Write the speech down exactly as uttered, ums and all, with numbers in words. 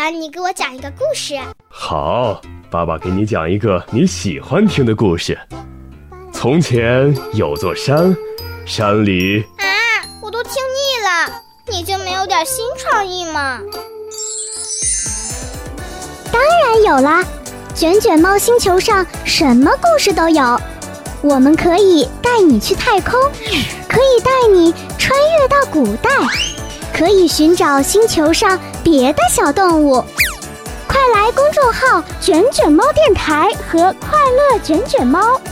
然你给我讲一个故事。 好，爸爸给你讲一个你喜欢听的故事。从前有座山，山里…… 啊，我都听腻了，你就没有点新创意吗？ 当然有啦，卷卷猫星球上什么故事都有。我们可以带你去太空，可以带你穿越到古代，可以寻找星球上别的小动物。快来公众号卷卷猫电台和快乐卷卷猫